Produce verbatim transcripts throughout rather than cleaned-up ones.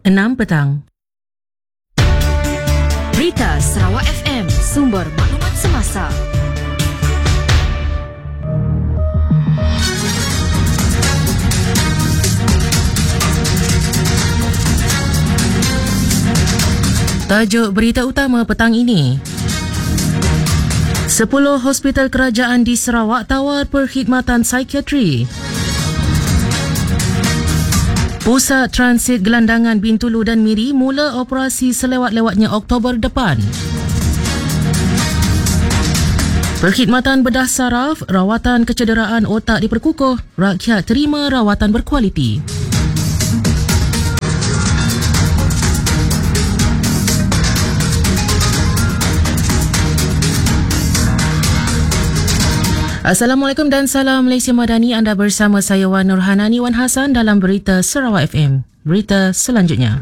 enam petang. Berita Sarawak F M, sumber maklumat semasa. Tajuk berita utama petang ini. Sepuluh hospital kerajaan di Sarawak tawar perkhidmatan psikiatri. Pusat Transit Gelandangan Bintulu dan Miri mula operasi selewat-lewatnya Oktober depan. Perkhidmatan bedah saraf, rawatan kecederaan otak diperkukuh, rakyat terima rawatan berkualiti. Assalamualaikum dan salam Malaysia Madani. Anda bersama saya Wan Nurhanani Wan Hassan dalam Berita Sarawak F M. Berita selanjutnya.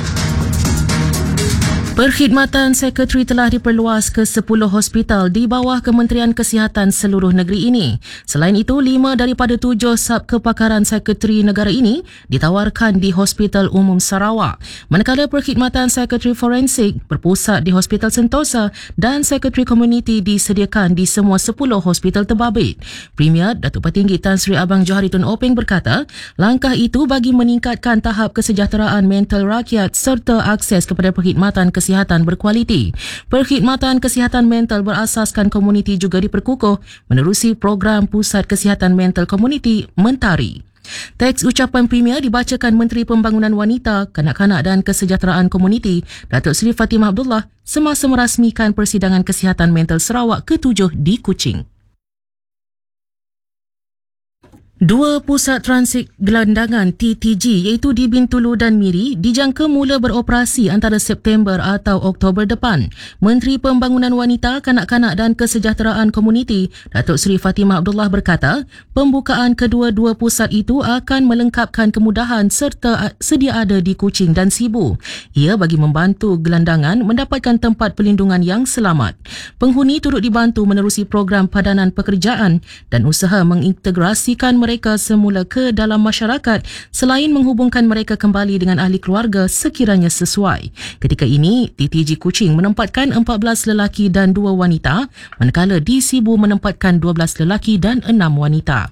Perkhidmatan sekretari telah diperluas ke sepuluh hospital di bawah Kementerian Kesihatan seluruh negeri ini. Selain itu, lima daripada tujuh sub kepakaran sekretari negara ini ditawarkan di Hospital Umum Sarawak. Manakala perkhidmatan sekretari forensik berpusat di Hospital Sentosa dan sekretari komuniti disediakan di semua sepuluh hospital terbabit. Premier Datuk Petinggi Tan Sri Abang Johari Tun Openg berkata, langkah itu bagi meningkatkan tahap kesejahteraan mental rakyat serta akses kepada perkhidmatan kesihatan kesihatan berkualiti. Perkhidmatan kesihatan mental berasaskan komuniti juga diperkukuh menerusi program Pusat Kesihatan Mental Komuniti Mentari. Teks ucapan Premier dibacakan Menteri Pembangunan Wanita, Kanak-kanak dan Kesejahteraan Komuniti, Datuk Seri Fatimah Abdullah semasa merasmikan Persidangan Kesihatan Mental Sarawak ketujuh di Kuching. Dua pusat transit gelandangan T T G iaitu di Bintulu dan Miri dijangka mula beroperasi antara September atau Oktober depan. Menteri Pembangunan Wanita, Kanak-kanak dan Kesejahteraan Komuniti, Datuk Seri Fatimah Abdullah berkata, pembukaan kedua-dua pusat itu akan melengkapkan kemudahan serta sedia ada di Kuching dan Sibu. Ia bagi membantu gelandangan mendapatkan tempat perlindungan yang selamat. Penghuni turut dibantu menerusi program padanan pekerjaan dan usaha mengintegrasikan mereka mereka semula ke dalam masyarakat selain menghubungkan mereka kembali dengan ahli keluarga sekiranya sesuai. Ketika ini, T T G Kuching menempatkan empat belas lelaki dan dua wanita, manakala di Sibu menempatkan dua belas lelaki dan enam wanita.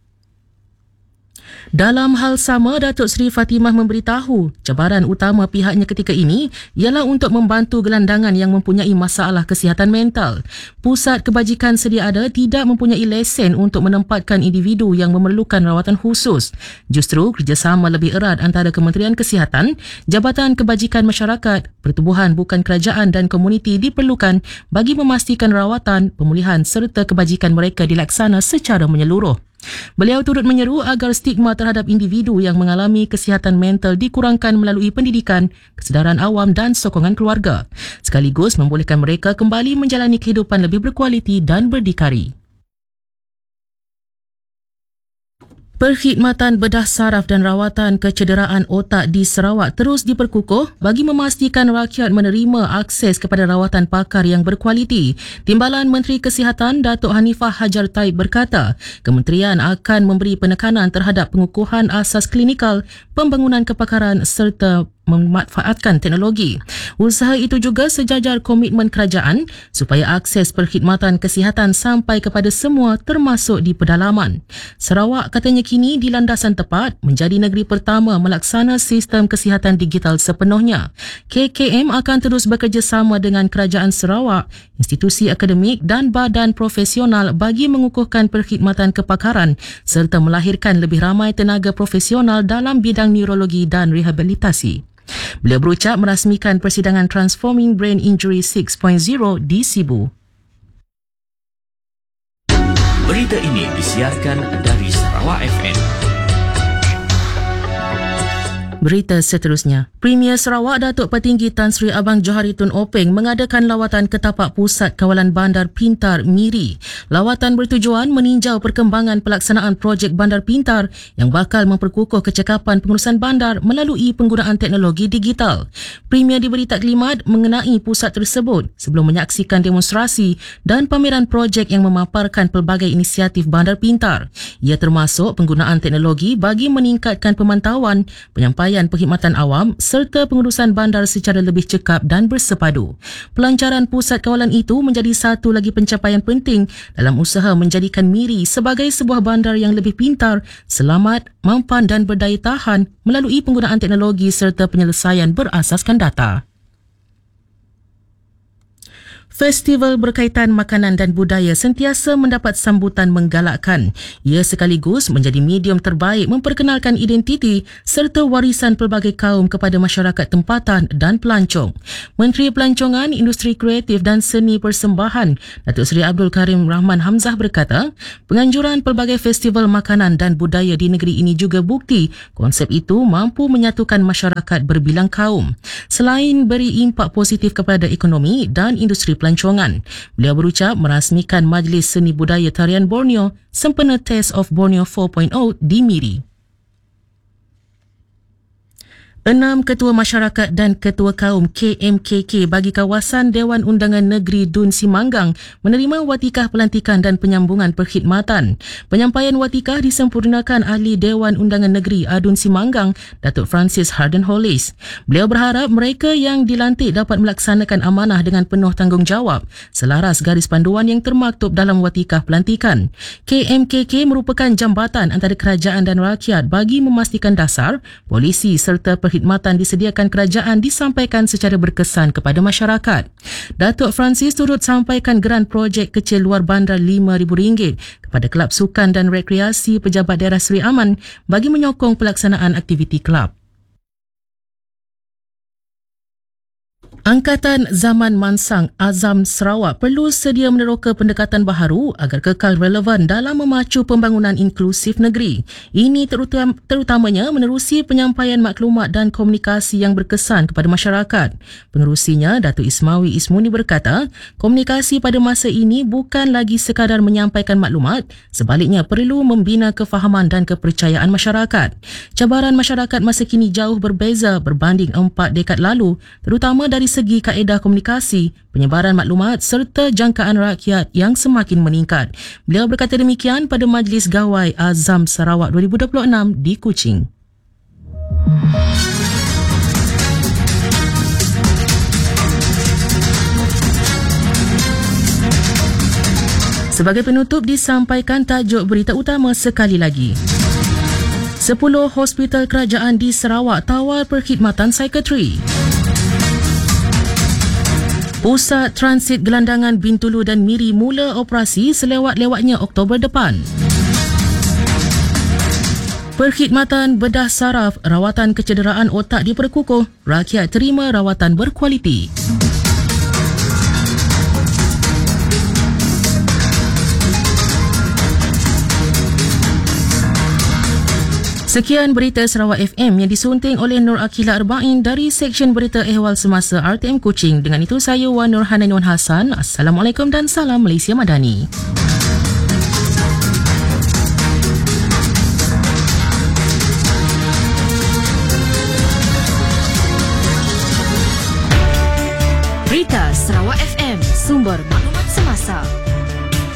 Dalam hal sama, Datuk Seri Fatimah memberitahu cabaran utama pihaknya ketika ini ialah untuk membantu gelandangan yang mempunyai masalah kesihatan mental. Pusat kebajikan sedia ada tidak mempunyai lesen untuk menempatkan individu yang memerlukan rawatan khusus. Justru kerjasama lebih erat antara Kementerian Kesihatan, Jabatan Kebajikan Masyarakat, Pertubuhan Bukan Kerajaan dan komuniti diperlukan bagi memastikan rawatan, pemulihan serta kebajikan mereka dilaksana secara menyeluruh. Beliau turut menyeru agar stigma terhadap individu yang mengalami kesihatan mental dikurangkan melalui pendidikan, kesedaran awam dan sokongan keluarga, sekaligus membolehkan mereka kembali menjalani kehidupan lebih berkualiti dan berdikari. Perkhidmatan bedah saraf dan rawatan kecederaan otak di Sarawak terus diperkukuh bagi memastikan rakyat menerima akses kepada rawatan pakar yang berkualiti. Timbalan Menteri Kesihatan Datuk Hanifah Hajar Taib berkata, kementerian akan memberi penekanan terhadap pengukuhan asas klinikal, pembangunan kepakaran serta memanfaatkan teknologi. Usaha itu juga sejajar komitmen kerajaan supaya akses perkhidmatan kesihatan sampai kepada semua termasuk di pedalaman. Sarawak katanya kini di landasan tepat menjadi negeri pertama melaksana sistem kesihatan digital sepenuhnya. K K M akan terus bekerjasama dengan Kerajaan Sarawak, institusi akademik dan badan profesional bagi mengukuhkan perkhidmatan kepakaran serta melahirkan lebih ramai tenaga profesional dalam bidang neurologi dan rehabilitasi. Beliau berucap merasmikan Persidangan Transforming Brain Injury enam titik kosong di Sibu. Berita ini disiarkan dari Sarawak F M. Berita seterusnya. Premier Sarawak Datuk Petinggi Tan Sri Abang Johari Tun Openg mengadakan lawatan ke tapak Pusat Kawalan Bandar Pintar Miri. Lawatan bertujuan meninjau perkembangan pelaksanaan projek Bandar Pintar yang bakal memperkukuh kecekapan pengurusan bandar melalui penggunaan teknologi digital. Premier diberi taklimat mengenai pusat tersebut sebelum menyaksikan demonstrasi dan pameran projek yang memaparkan pelbagai inisiatif Bandar Pintar. Ia termasuk penggunaan teknologi bagi meningkatkan pemantauan, penyampaian pemberian perkhidmatan awam serta pengurusan bandar secara lebih cekap dan bersepadu. Pelancaran pusat kawalan itu menjadi satu lagi pencapaian penting dalam usaha menjadikan Miri sebagai sebuah bandar yang lebih pintar, selamat, mampan dan berdaya tahan melalui penggunaan teknologi serta penyelesaian berasaskan data. Festival berkaitan makanan dan budaya sentiasa mendapat sambutan menggalakkan. Ia sekaligus menjadi medium terbaik memperkenalkan identiti serta warisan pelbagai kaum kepada masyarakat tempatan dan pelancong. Menteri Pelancongan, Industri Kreatif dan Seni Persembahan, Datuk Seri Abdul Karim Rahman Hamzah berkata, penganjuran pelbagai festival makanan dan budaya di negeri ini juga bukti konsep itu mampu menyatukan masyarakat berbilang kaum. Selain beri impak positif kepada ekonomi dan industri pelancongan, pelancongan. Beliau berucap merasmikan Majlis Seni Budaya Tarian Borneo sempena Taste of Borneo empat titik kosong di Miri. Enam ketua masyarakat dan ketua kaum K M K K bagi kawasan Dewan Undangan Negeri Dun Simanggang menerima watikah pelantikan dan penyambungan perkhidmatan. Penyampaian watikah disempurnakan Ahli Dewan Undangan Negeri Adun Simanggang, Datuk Francis Harden Hollis. Beliau berharap mereka yang dilantik dapat melaksanakan amanah dengan penuh tanggungjawab selaras garis panduan yang termaktub dalam watikah pelantikan. K M K K merupakan jambatan antara kerajaan dan rakyat bagi memastikan dasar, polisi serta perkhidmatan Perkhidmatan disediakan kerajaan disampaikan secara berkesan kepada masyarakat. Datuk Francis turut sampaikan geran projek kecil luar bandar lima ribu ringgit kepada Kelab Sukan dan Rekreasi Pejabat Daerah Seri Aman bagi menyokong pelaksanaan aktiviti kelab. Angkatan Zaman Mansang Azam Sarawak perlu sedia meneroka pendekatan baharu agar kekal relevan dalam memacu pembangunan inklusif negeri. Ini terutam, terutamanya menerusi penyampaian maklumat dan komunikasi yang berkesan kepada masyarakat. Pengerusinya, Datuk Ismawi Ismuni berkata, komunikasi pada masa ini bukan lagi sekadar menyampaikan maklumat, sebaliknya perlu membina kefahaman dan kepercayaan masyarakat. Cabaran masyarakat masa kini jauh berbeza berbanding empat dekad lalu, terutama dari segi kaedah komunikasi, penyebaran maklumat serta jangkaan rakyat yang semakin meningkat. Beliau berkata demikian pada Majlis Gawai Azam Sarawak dua ribu dua puluh enam di Kuching. Sebagai penutup disampaikan tajuk berita utama sekali lagi. Sepuluh hospital kerajaan di Sarawak tawar perkhidmatan psikiatri. Pusat Transit Gelandangan Bintulu dan Miri mula operasi selewat-lewatnya Oktober depan. Perkhidmatan bedah saraf, rawatan kecederaan otak diperkukuh, rakyat terima rawatan berkualiti. Sekian berita Sarawak F M yang disunting oleh Nur Akila Arba'in dari Seksyen Berita Ehwal Semasa R T M Kuching. Dengan itu saya Wan Nur Hanainun Hassan. Assalamualaikum dan salam Malaysia Madani. Berita Sarawak F M, sumber maklumat semasa.